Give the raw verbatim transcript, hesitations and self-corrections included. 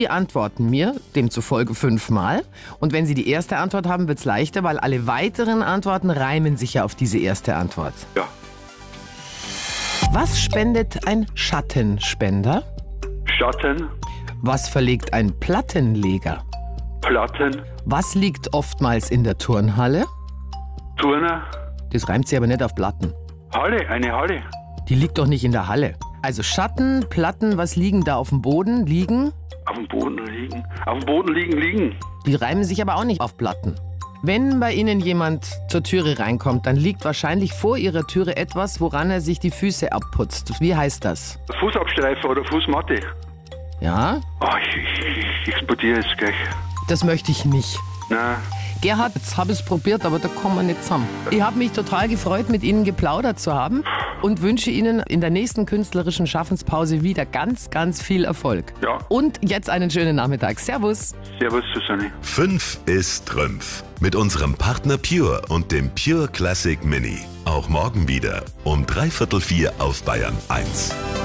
Sie antworten mir demzufolge fünfmal. Und wenn Sie die erste Antwort haben, wird es leichter, weil alle weiteren Antworten reimen sich ja auf diese erste Antwort. Ja. Was spendet ein Schattenspender? Schatten, Was verlegt ein Plattenleger? Platten, Was liegt oftmals in der Turnhalle? Turner, Das reimt sich aber nicht auf Platten. Halle, eine Halle. Die liegt doch nicht in der Halle. Also Schatten, Platten, was liegen da auf dem Boden? Liegen? Auf dem Boden liegen. Auf dem Boden liegen, liegen. Die reimen sich aber auch nicht auf Platten. Wenn bei Ihnen jemand zur Türe reinkommt, dann liegt wahrscheinlich vor Ihrer Türe etwas, woran er sich die Füße abputzt. Wie heißt das? Fußabstreifer oder Fußmatte. Ja? Oh, ich, ich, ich explodiere jetzt gleich. Das möchte ich nicht. Nein. Gerhard, jetzt habe ich es probiert, aber da kommen wir nicht zusammen. Ich habe mich total gefreut, mit Ihnen geplaudert zu haben und wünsche Ihnen in der nächsten künstlerischen Schaffenspause wieder ganz, ganz viel Erfolg. Ja. Und jetzt einen schönen Nachmittag. Servus. Servus, Susanne. Fünf ist Trümpf. Mit unserem Partner Pure und dem Pure Classic Mini. Auch morgen wieder um dreiviertel vier auf Bayern eins.